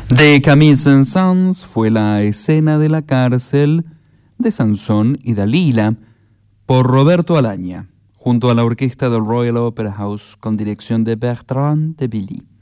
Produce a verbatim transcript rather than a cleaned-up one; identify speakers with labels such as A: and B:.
A: De Camille Saint-Saëns fue la escena de la cárcel de Sansón y Dalila por Roberto Alaña, junto a la orquesta del Royal Opera House con dirección de Bertrand de Billy.